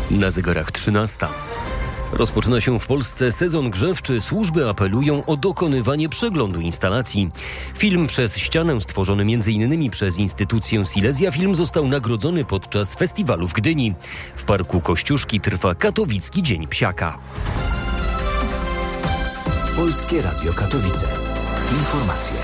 Na zegarach 13. Rozpoczyna się w Polsce sezon grzewczy. Służby apelują o dokonywanie przeglądu instalacji. Film Przez ścianę, stworzony m.in. przez instytucję Silesia Film, został nagrodzony podczas festiwalu w Gdyni. W Parku Kościuszki trwa Katowicki Dzień Psiaka. Polskie Radio Katowice. Informacje.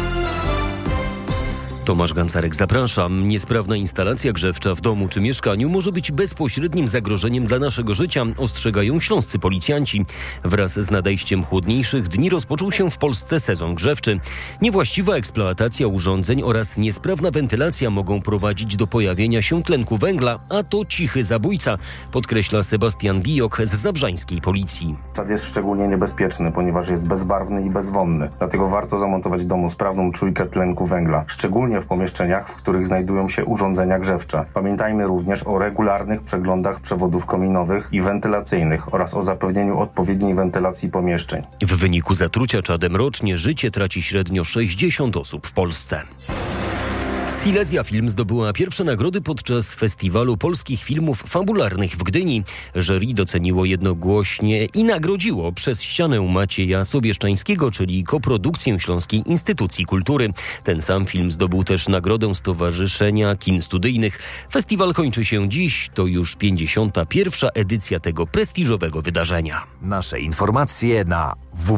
Tomasz Gancarek, zapraszam. Niesprawna instalacja grzewcza w domu czy mieszkaniu może być bezpośrednim zagrożeniem dla naszego życia, ostrzegają śląscy policjanci. Wraz z nadejściem chłodniejszych dni rozpoczął się w Polsce sezon grzewczy. Niewłaściwa eksploatacja urządzeń oraz niesprawna wentylacja mogą prowadzić do pojawienia się tlenku węgla, a to cichy zabójca, podkreśla Sebastian Bijok z zabrzańskiej policji. Czad jest szczególnie niebezpieczny, ponieważ jest bezbarwny i bezwonny. Dlatego warto zamontować w domu sprawną czujkę tlenku węgla, szczególnie w pomieszczeniach, w których znajdują się urządzenia grzewcze. Pamiętajmy również o regularnych przeglądach przewodów kominowych i wentylacyjnych oraz o zapewnieniu odpowiedniej wentylacji pomieszczeń. W wyniku zatrucia czadem rocznie życie traci średnio 60 osób w Polsce. Silesia Film zdobyła pierwsze nagrody podczas Festiwalu Polskich Filmów Fabularnych w Gdyni. Jury doceniło jednogłośnie i nagrodziło Przez ścianę Macieja Sobieszczańskiego, czyli koprodukcję Śląskiej Instytucji Kultury. Ten sam film zdobył też nagrodę Stowarzyszenia Kin Studyjnych. Festiwal kończy się dziś. To już 51. edycja tego prestiżowego wydarzenia. Nasze informacje na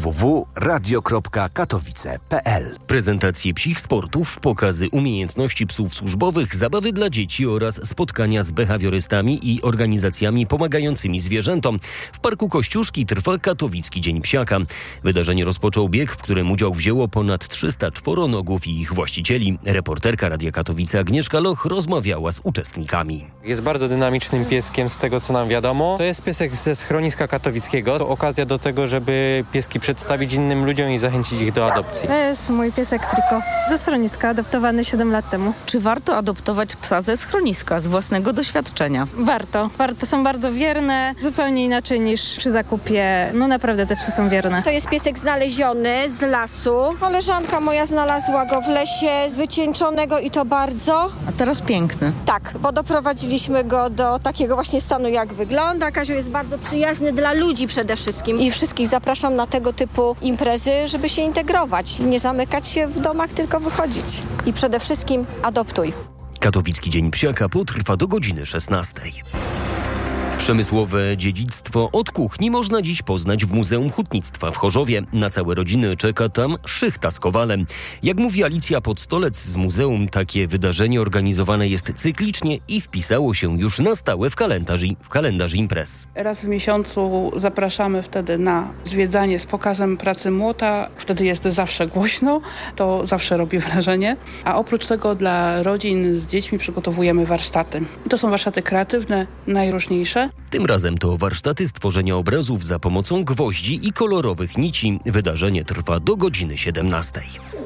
www.radio.katowice.pl. Prezentacje psich sportów, pokazy umiejętności psów służbowych, zabawy dla dzieci oraz spotkania z behawiorystami i organizacjami pomagającymi zwierzętom. W Parku Kościuszki trwa Katowicki Dzień Psiaka. Wydarzenie rozpoczął bieg, w którym udział wzięło ponad 300 czworonogów i ich właścicieli. Reporterka Radia Katowice Agnieszka Loch rozmawiała z uczestnikami. Jest bardzo dynamicznym pieskiem z tego, co nam wiadomo. To jest piesek ze schroniska katowickiego. To okazja do tego, żeby pieski przedstawić innym ludziom i zachęcić ich do adopcji. To jest mój piesek Triko ze schroniska, adoptowany 7 lat temu. Czy warto adoptować psa ze schroniska, z własnego doświadczenia? Warto. Są bardzo wierne, zupełnie inaczej niż przy zakupie. No naprawdę te psy są wierne. To jest piesek znaleziony z lasu. Koleżanka moja znalazła go w lesie, wycieńczonego i to bardzo. A teraz piękny. Tak, bo doprowadziliśmy go do takiego właśnie stanu, jak wygląda. Kazio jest bardzo przyjazny dla ludzi przede wszystkim i wszystkich zapraszam na tego typu imprezy, żeby się integrować. Nie zamykać się w domach, tylko wychodzić. I przede wszystkim adoptuj. Katowicki Dzień Psiaka potrwa do godziny 16. Przemysłowe dziedzictwo od kuchni można dziś poznać w Muzeum Hutnictwa w Chorzowie. Na całe rodziny czeka tam szychta z kowalem. Jak mówi Alicja Podstolec z muzeum, takie wydarzenie organizowane jest cyklicznie i wpisało się już na stałe w kalendarz imprez. Raz w miesiącu zapraszamy wtedy na zwiedzanie z pokazem pracy młota. Wtedy jest zawsze głośno, to zawsze robi wrażenie. A oprócz tego dla rodzin z dziećmi przygotowujemy warsztaty. To są warsztaty kreatywne, najróżniejsze. Tym razem to warsztaty stworzenia obrazów za pomocą gwoździ i kolorowych nici. Wydarzenie trwa do godziny 17.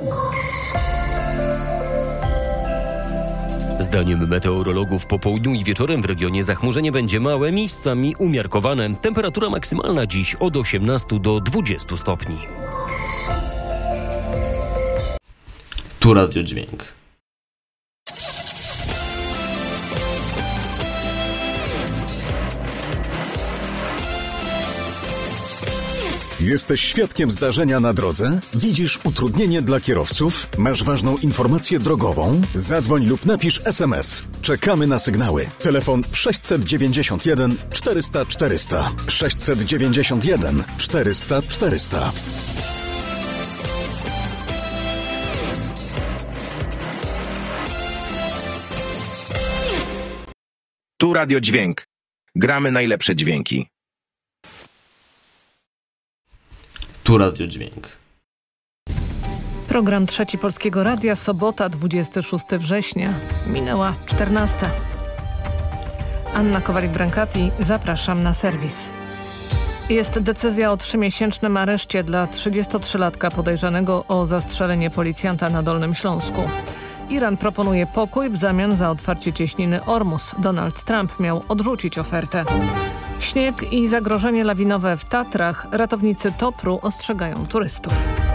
Zdaniem meteorologów po południu i wieczorem w regionie zachmurzenie będzie małe, miejscami umiarkowane. Temperatura maksymalna dziś od 18 do 20 stopni. Tu Radio Dźwięk. Jesteś świadkiem zdarzenia na drodze? Widzisz utrudnienie dla kierowców? Masz ważną informację drogową? Zadzwoń lub napisz SMS. Czekamy na sygnały. Telefon 691 400 400. 691 400 400. Tu Radio Dźwięk. Gramy najlepsze dźwięki. Tu Radio Dźwięk. Program Trzeci Polskiego Radia, sobota, 26 września. Minęła 14. Anna Kowalik-Brankati, zapraszam na serwis. Jest decyzja o 3-miesięcznym areszcie dla 33-latka podejrzanego o zastrzelenie policjanta na Dolnym Śląsku. Iran proponuje pokój w zamian za otwarcie cieśniny Ormus. Donald Trump miał odrzucić ofertę. Śnieg i zagrożenie lawinowe w Tatrach. Ratownicy TOPR-u ostrzegają turystów.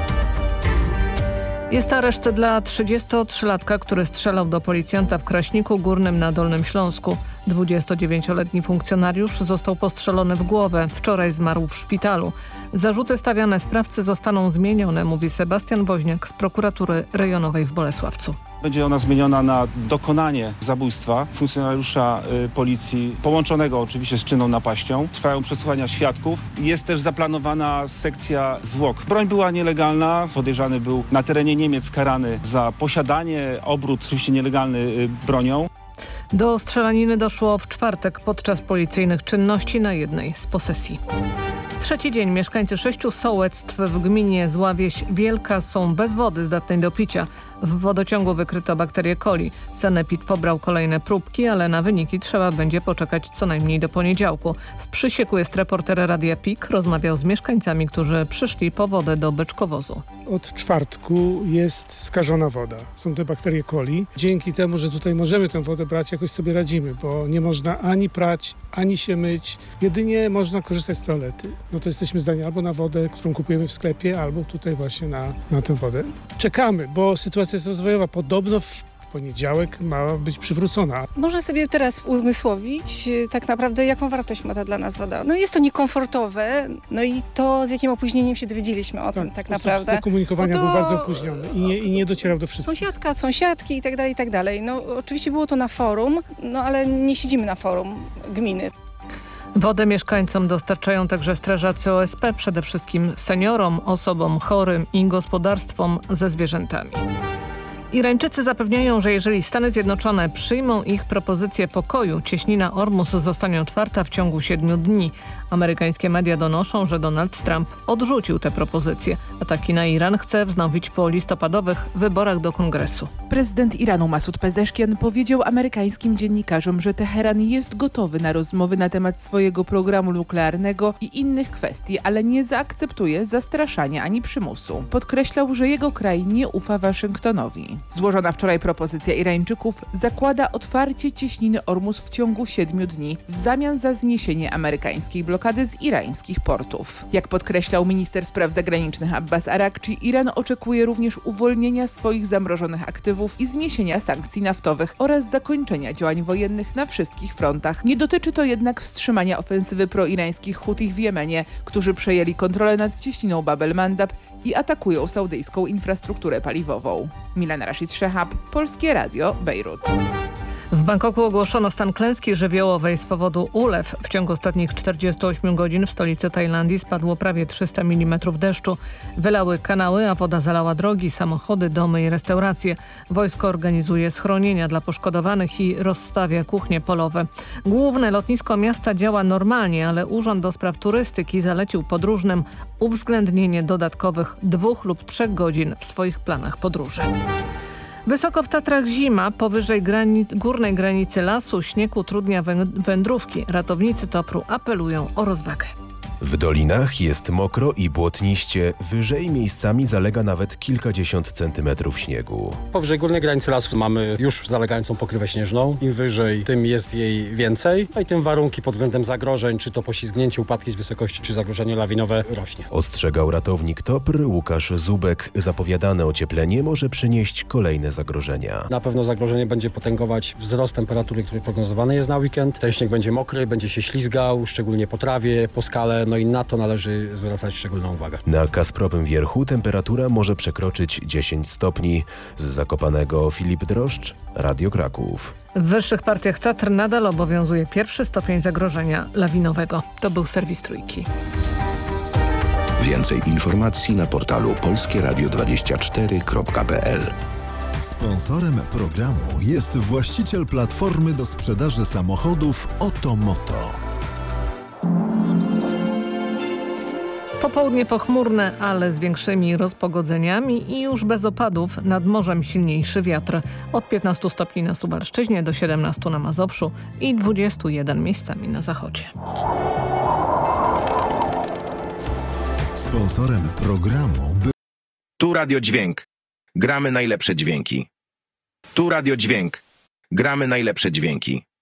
Jest areszt dla 33-latka, który strzelał do policjanta w Kraśniku Górnym na Dolnym Śląsku. 29-letni funkcjonariusz został postrzelony w głowę. Wczoraj zmarł w szpitalu. Zarzuty stawiane sprawcy zostaną zmienione, mówi Sebastian Woźniak z prokuratury rejonowej w Bolesławcu. Będzie ona zmieniona na dokonanie zabójstwa funkcjonariusza policji, połączonego oczywiście z czynną napaścią. Trwają przesłuchania świadków. Jest też zaplanowana sekcja zwłok. Broń była nielegalna. Podejrzany był na terenie Niemiec karany za posiadanie, obrót oczywiście nielegalny bronią. Do strzelaniny doszło w czwartek podczas policyjnych czynności na jednej z posesji. Trzeci dzień mieszkańcy 6 sołectw w gminie Zławieś Wielka są bez wody zdatnej do picia. W wodociągu wykryto bakterię coli. Sanepid pobrał kolejne próbki, ale na wyniki trzeba będzie poczekać co najmniej do poniedziałku. W Przysieku jest reporter Radia PIK. Rozmawiał z mieszkańcami, którzy przyszli po wodę do beczkowozu. Od czwartku jest skażona woda. Są te bakterie coli. Dzięki temu, że tutaj możemy tę wodę brać, jakoś sobie radzimy, bo nie można ani prać, ani się myć. Jedynie można korzystać z toalety. No to jesteśmy zdani albo na wodę, którą kupujemy w sklepie, albo tutaj właśnie na tę wodę. Czekamy, bo sytuacja jest rozwojowa. Podobno w poniedziałek ma być przywrócona. Można sobie teraz uzmysłowić tak naprawdę, jaką wartość ma ta dla nas woda. No jest to niekomfortowe, no i to z jakim opóźnieniem się dowiedzieliśmy o tym tak naprawdę. Sposób komunikowania był bardzo opóźniony i nie docierał do wszystkich. Sąsiadka od sąsiadki i tak dalej. No oczywiście było to na forum, no ale nie siedzimy na forum gminy. Wodę mieszkańcom dostarczają także strażacy OSP, przede wszystkim seniorom, osobom chorym i gospodarstwom ze zwierzętami. Irańczycy zapewniają, że jeżeli Stany Zjednoczone przyjmą ich propozycję pokoju, cieśnina Ormus zostanie otwarta w ciągu 7 dni. Amerykańskie media donoszą, że Donald Trump odrzucił tę propozycję. Ataki na Iran chce wznowić po listopadowych wyborach do Kongresu. Prezydent Iranu Masud Pezeshkian powiedział amerykańskim dziennikarzom, że Teheran jest gotowy na rozmowy na temat swojego programu nuklearnego i innych kwestii, ale nie zaakceptuje zastraszania ani przymusu. Podkreślał, że jego kraj nie ufa Waszyngtonowi. Złożona wczoraj propozycja Irańczyków zakłada otwarcie cieśniny Ormus w ciągu 7 dni w zamian za zniesienie amerykańskiej blokady z irańskich portów. Jak podkreślał minister spraw zagranicznych Abbas Arakci, Iran oczekuje również uwolnienia swoich zamrożonych aktywów i zniesienia sankcji naftowych oraz zakończenia działań wojennych na wszystkich frontach. Nie dotyczy to jednak wstrzymania ofensywy proirańskich Hutich w Jemenie, którzy przejęli kontrolę nad cieśniną Bab el-Mandab i atakują saudyjską infrastrukturę paliwową. Milena Rashid Shehab, Polskie Radio, Bejrut. W Bangkoku ogłoszono stan klęski żywiołowej z powodu ulew. W ciągu ostatnich 48 godzin w stolicy Tajlandii spadło prawie 300 mm deszczu. Wylały kanały, a woda zalała drogi, samochody, domy i restauracje. Wojsko organizuje schronienia dla poszkodowanych i rozstawia kuchnie polowe. Główne lotnisko miasta działa normalnie, ale Urząd do Spraw Turystyki zalecił podróżnym uwzględnienie dodatkowych 2 lub 3 godzin w swoich planach podróży. Wysoko w Tatrach zima, powyżej górnej granicy lasu śnieg utrudnia wędrówki. Ratownicy TOPR-u apelują o rozwagę. W dolinach jest mokro i błotniście, wyżej miejscami zalega nawet kilkadziesiąt centymetrów śniegu. Powyżej górnej granicy lasu mamy już zalegającą pokrywę śnieżną. Im wyżej, tym jest jej więcej. No i tym warunki pod względem zagrożeń, czy to poślizgnięcie, upadki z wysokości, czy zagrożenie lawinowe rośnie. Ostrzegał ratownik TOPR Łukasz Zubek. Zapowiadane ocieplenie może przynieść kolejne zagrożenia. Na pewno zagrożenie będzie potęgować wzrost temperatury, który prognozowany jest na weekend. Ten śnieg będzie mokry, będzie się ślizgał, szczególnie po trawie, po skale. No i na to należy zwracać szczególną uwagę. Na Kasprowym Wierchu temperatura może przekroczyć 10 stopni. Z Zakopanego Filip Droszcz, Radio Kraków. W wyższych partiach Tatr nadal obowiązuje 1. stopień zagrożenia lawinowego. To był serwis Trójki. Więcej informacji na portalu polskieradio24.pl. Sponsorem programu jest właściciel platformy do sprzedaży samochodów Otomoto. Popołudnie pochmurne, ale z większymi rozpogodzeniami i już bez opadów. Nad morzem silniejszy wiatr. Od 15 stopni na Suwalszczyźnie do 17 na Mazowszu i 21 miejscami na zachodzie. Sponsorem programu Tu Radio Dźwięk. Gramy najlepsze dźwięki. Tu Radio Dźwięk. Gramy najlepsze dźwięki.